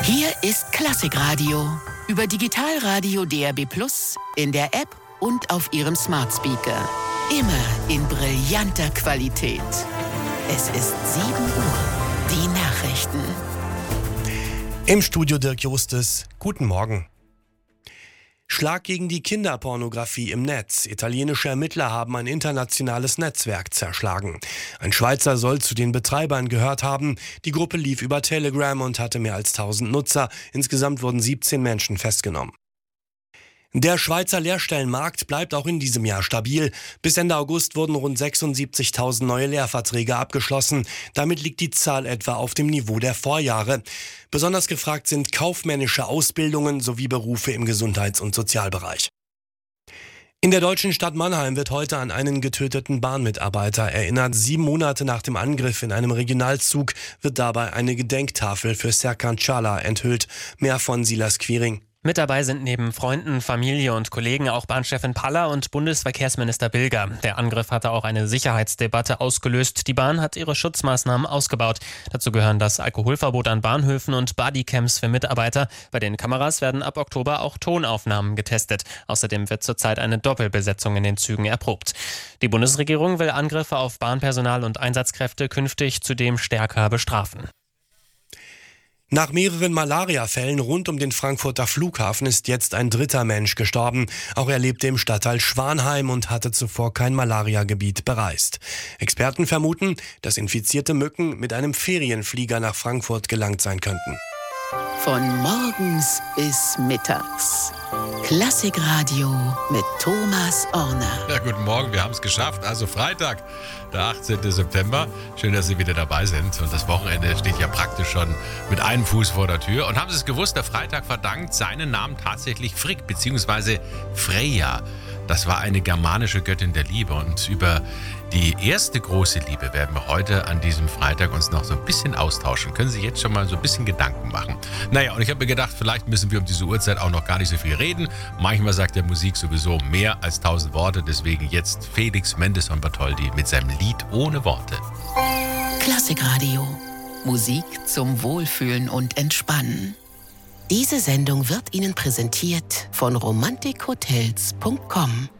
Hier ist Klassikradio. Über Digitalradio DAB+, in der App und auf Ihrem Smart Speaker. Immer in brillanter Qualität. Es ist 7 Uhr. Die Nachrichten. Im Studio Dirk Justes. Guten Morgen. Schlag gegen die Kinderpornografie im Netz. Italienische Ermittler haben ein internationales Netzwerk zerschlagen. Ein Schweizer soll zu den Betreibern gehört haben. Die Gruppe lief über Telegram und hatte mehr als 1000 Nutzer. Insgesamt wurden 17 Menschen festgenommen. Der Schweizer Lehrstellenmarkt bleibt auch in diesem Jahr stabil. Bis Ende August wurden rund 76.000 neue Lehrverträge abgeschlossen. Damit liegt die Zahl etwa auf dem Niveau der Vorjahre. Besonders gefragt sind kaufmännische Ausbildungen sowie Berufe im Gesundheits- und Sozialbereich. In der deutschen Stadt Mannheim wird heute an einen getöteten Bahnmitarbeiter erinnert. 7 Monate nach dem Angriff in einem Regionalzug wird dabei eine Gedenktafel für Serkan Çağlar enthüllt. Mehr von Silas Quiring. Mit dabei sind neben Freunden, Familie und Kollegen auch Bahnchefin Paller und Bundesverkehrsminister Bilger. Der Angriff hatte auch eine Sicherheitsdebatte ausgelöst. Die Bahn hat ihre Schutzmaßnahmen ausgebaut. Dazu gehören das Alkoholverbot an Bahnhöfen und Bodycams für Mitarbeiter. Bei den Kameras werden ab Oktober auch Tonaufnahmen getestet. Außerdem wird zurzeit eine Doppelbesetzung in den Zügen erprobt. Die Bundesregierung will Angriffe auf Bahnpersonal und Einsatzkräfte künftig zudem stärker bestrafen. Nach mehreren Malariafällen rund um den Frankfurter Flughafen ist jetzt ein 3. Mensch gestorben. Auch er lebte im Stadtteil Schwanheim und hatte zuvor kein Malariagebiet bereist. Experten vermuten, dass infizierte Mücken mit einem Ferienflieger nach Frankfurt gelangt sein könnten. Von morgens bis mittags. Klassikradio mit Thomas Orner. Ja, guten Morgen, wir haben es geschafft. Also Freitag, der 18. September. Schön, dass Sie wieder dabei sind. Und das Wochenende steht ja praktisch schon mit einem Fuß vor der Tür. Und haben Sie es gewusst, der Freitag verdankt seinen Namen tatsächlich Frigg bzw. Freyja. Das war eine germanische Göttin der Liebe. Und über die erste große Liebe werden wir heute an diesem Freitag uns noch so ein bisschen austauschen. Können Sie jetzt schon mal so ein bisschen Gedanken machen. Naja, und ich habe mir gedacht, vielleicht müssen wir um diese Uhrzeit auch noch gar nicht so viel reden. Manchmal sagt der Musik sowieso mehr als 1000 Worte. Deswegen jetzt Felix Mendelssohn Bartholdy mit seinem Lied Ohne Worte. Klassikradio. Musik zum Wohlfühlen und Entspannen. Diese Sendung wird Ihnen präsentiert von romantikhotels.com.